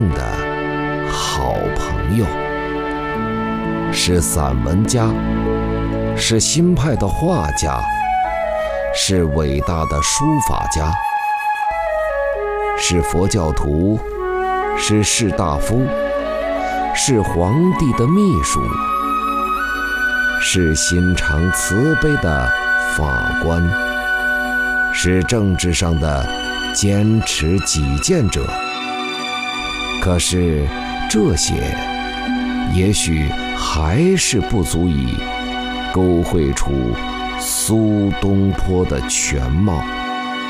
的好朋友，是散文家，是新派的画家，是伟大的书法家，是佛教徒，是士大夫，是皇帝的秘书，是心肠慈悲的法官，是政治上的坚持己见者。可是这些也许还是不足以勾绘出苏东坡的全貌。